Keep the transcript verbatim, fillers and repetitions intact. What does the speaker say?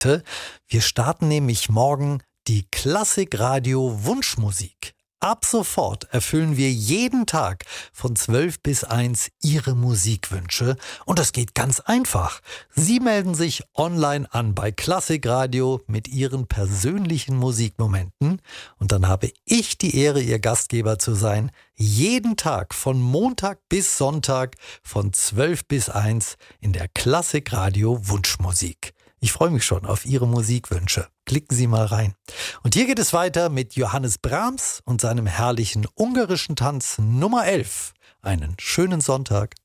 Wir starten nämlich morgen die Klassikradio Wunschmusik. Ab sofort erfüllen wir jeden Tag von zwölf bis eins Ihre Musikwünsche. Und das geht ganz einfach. Sie melden sich online an bei Klassikradio mit Ihren persönlichen Musikmomenten. Und dann habe ich die Ehre, Ihr Gastgeber zu sein. Jeden Tag von Montag bis Sonntag von zwölf bis eins in der Klassikradio Wunschmusik. Ich freue mich schon auf Ihre Musikwünsche. Klicken Sie mal rein. Und hier geht es weiter mit Johannes Brahms und seinem herrlichen ungarischen Tanz Nummer elf. Einen schönen Sonntag.